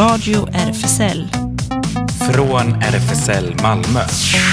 Radio RFSL. Från RFSL Malmö.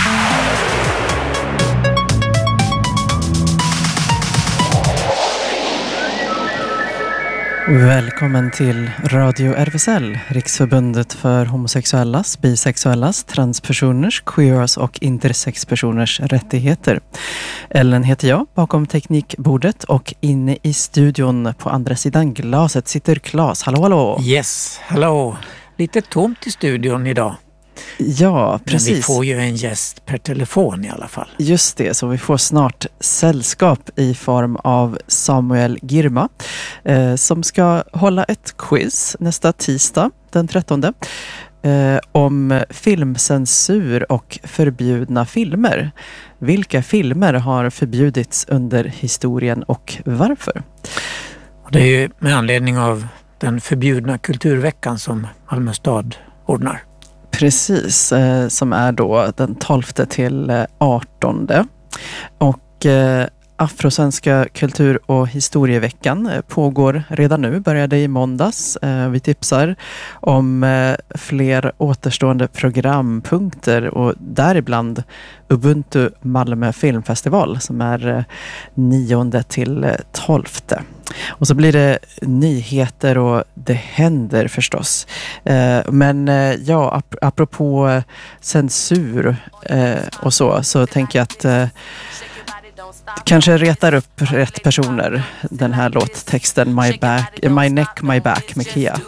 Välkommen till Radio RFSL, Riksförbundet för homosexuellas, bisexuellas, transpersoners, queeras och intersexpersoners rättigheter. Ellen heter jag, bakom teknikbordet, och inne i studion på andra sidan glaset sitter Claes. Hallå, hallå! Yes, hallå! Lite tomt i studion idag. Ja, precis. Men vi får ju en gäst per telefon i alla fall. Just det, så vi får snart sällskap i form av Samuel Girma som ska hålla ett quiz nästa tisdag, den 13, om filmcensur och förbjudna filmer. Vilka filmer har förbjudits under historien och varför? Det är ju med anledning av den förbjudna kulturveckan som Malmö stad ordnar. Precis, som är då den 12 till 18. Och Afrosvenska kultur- och historieveckan pågår redan nu, började i måndags. Vi tipsar om fler återstående programpunkter och däribland Ubuntu Malmö filmfestival som är 9 till 12. Och så blir det nyheter och det händer förstås. Men ja, apropå censur och så tänker jag att kanske retar upp rätt personer, den här låttexten My Neck, My Back med Kia.